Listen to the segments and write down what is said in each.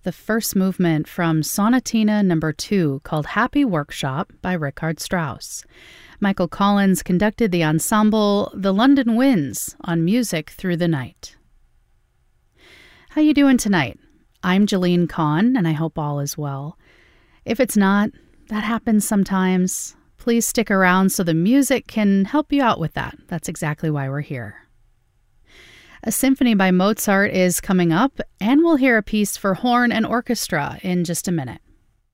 the first movement from Sonatina No. 2 called Happy Workshop by Richard Strauss. Michael Collins conducted the ensemble The London Winds on Music Through the Night. How you doing tonight? I'm Jalene Kahn, and I hope all is well. If it's not, that happens sometimes. Please stick around so the music can help you out with that. That's exactly why we're here. A symphony by Mozart is coming up, and we'll hear a piece for horn and orchestra in just a minute.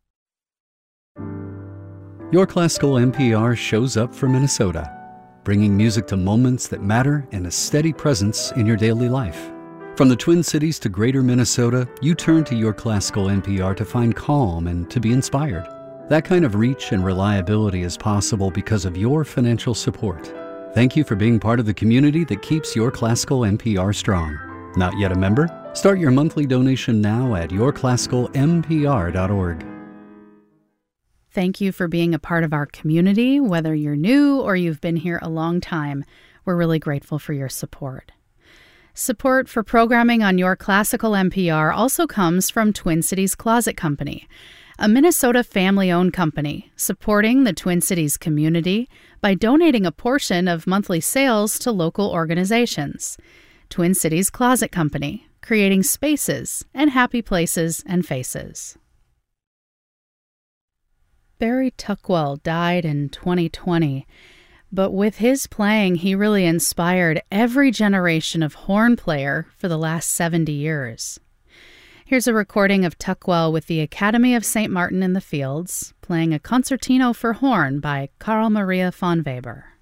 Your Classical NPR shows up for Minnesota, bringing music to moments that matter and a steady presence in your daily life. From the Twin Cities to Greater Minnesota, you turn to Your Classical NPR to find calm and to be inspired. That kind of reach and reliability is possible because of your financial support. Thank you for being part of the community that keeps Your Classical NPR strong. Not yet a member? Start your monthly donation now at yourclassicalnpr.org. Thank you for being a part of our community, whether you're new or you've been here a long time. We're really grateful for your support. Support for programming on Your Classical NPR also comes from Twin Cities Closet Company, a Minnesota family-owned company supporting the Twin Cities community by donating a portion of monthly sales to local organizations. Twin Cities Closet Company, creating spaces and happy places and faces. Barry Tuckwell died in 2020, but with his playing, he really inspired every generation of horn player for the last 70 years. Here's a recording of Tuckwell with the Academy of St. Martin in the Fields, playing a concertino for horn by Carl Maria von Weber.